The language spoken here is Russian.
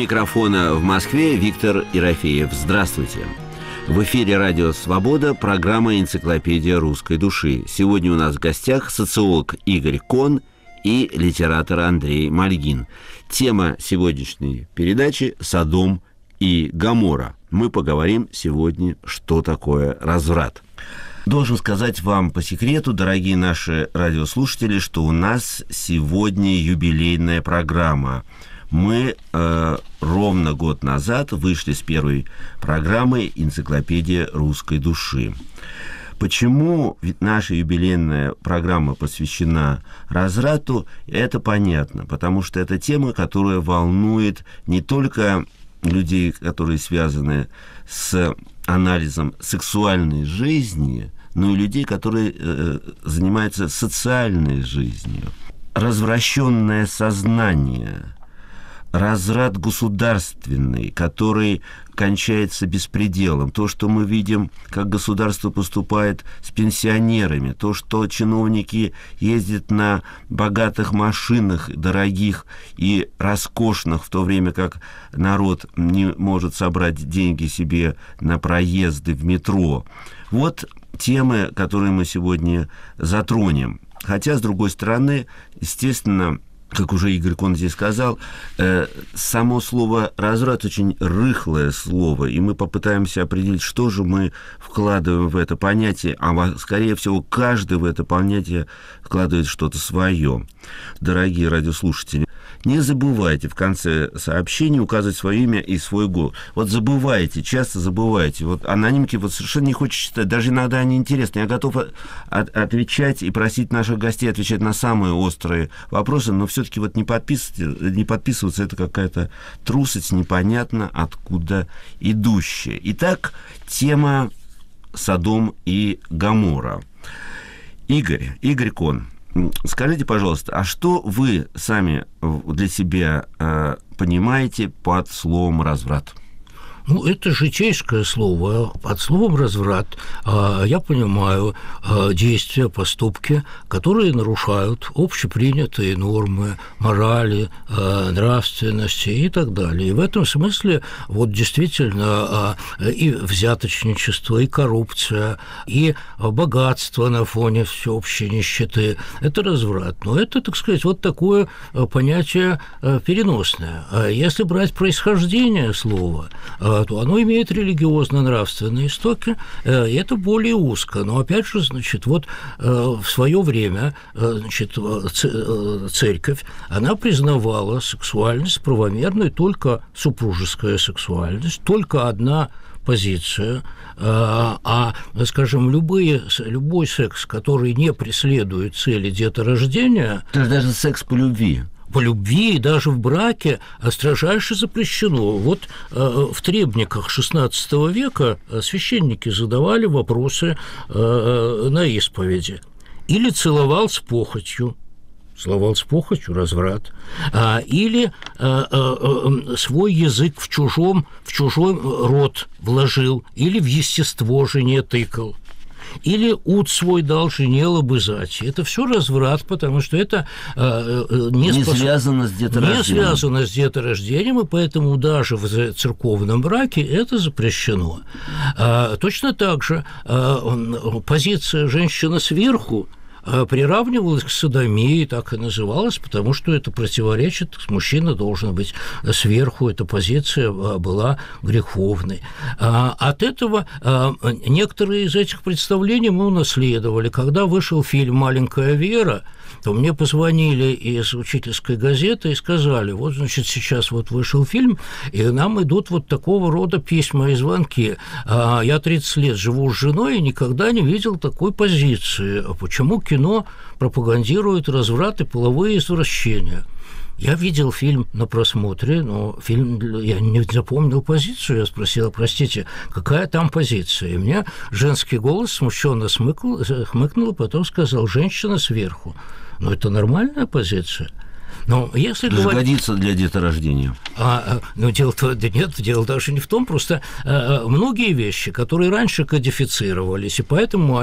микрофона в Москве Виктор Ерофеев. Здравствуйте. В эфире «Радио Свобода», программа «Энциклопедия русской души». Сегодня у нас в гостях социолог Игорь Кон и литератор Андрей Мальгин. Тема сегодняшней передачи – Содом и Гоморра. Мы поговорим сегодня, что такое разврат. Должен сказать вам по секрету, дорогие наши радиослушатели, что у нас сегодня юбилейная программа. Мы ровно год назад вышли с первой программой «Энциклопедия русской души». Почему наша юбилейная программа посвящена разврату, это понятно, потому что это тема, которая волнует не только людей, которые связаны с анализом сексуальной жизни, но и людей, которые занимаются социальной жизнью. Развращенное сознание, разврат государственный, который кончается беспределом, то, что мы видим, как государство поступает с пенсионерами, то, что чиновники ездят на богатых машинах, дорогих и роскошных, в то время как народ не может собрать деньги себе на проезды в метро. Вот темы, которые мы сегодня затронем. Хотя, с другой стороны, естественно, как уже Игорь Кон здесь сказал, само слово «разврат» очень рыхлое слово, и мы попытаемся определить, что же мы вкладываем в это понятие, а, скорее всего, каждый в это понятие вкладывает что-то свое. Дорогие радиослушатели, не забывайте в конце сообщения указывать свое имя и свой голос. Вот забывайте, часто забывайте. Вот анонимки вот совершенно не хочется читать, даже иногда они интересны. Я готов отвечать и просить наших гостей отвечать на самые острые вопросы, но все-таки вот не подписываться, это какая-то трусость, непонятно откуда идущая. Итак, тема «Содом и Гоморра». Игорь Кон, скажите, пожалуйста, а что вы сами для себя понимаете под словом «разврат»? Ну, это житейское слово. Под словом «разврат» я понимаю действия, поступки, которые нарушают общепринятые нормы, морали, нравственности и так далее. И в этом смысле вот действительно и взяточничество, и коррупция, и богатство на фоне всеобщей нищеты – это разврат. Но это, так сказать, вот такое понятие переносное. Если брать происхождение слова, то оно имеет религиозно-нравственные истоки, и это более узко. Но, опять же, значит, вот в свое время, значит, церковь, она признавала сексуальность правомерной, только супружеская сексуальность, только одна позиция, скажем, любой секс, который не преследует цели деторождения... Это даже секс по любви. По любви и даже в браке строжайше запрещено. Вот в требниках XVI века священники задавали вопросы на исповеди. Или целовал с похотью. Целовал с похотью – разврат. Или свой язык в чужой рот вложил, или в естество жене тыкал. Или ут свой дал жене лобызать. Это все разврат, потому что это не связано с деторождением. Не связано с деторождением, и поэтому даже в церковном браке это запрещено. Точно так же позиция «женщина сверху» приравнивалась к содомии, так и называлась, потому что это противоречит, мужчина должен быть сверху, эта позиция была греховной. От этого некоторые из этих представлений мы унаследовали. Когда вышел фильм «Маленькая Вера», то мне позвонили из учительской газеты и сказали: вот, значит, сейчас вот вышел фильм, и нам идут вот такого рода письма и звонки. Я 30 лет живу с женой и никогда не видел такой позиции. Почему кино пропагандирует разврат и половые извращения? Я видел фильм на просмотре, но я не запомнил позицию. Я спросил: простите, какая там позиция? И мне женский голос смущенно хмыкнул, и потом сказал: женщина сверху. Но это нормальная позиция. Но если годится для деторождения. Но дело даже не в том, просто многие вещи, которые раньше кодифицировались, и поэтому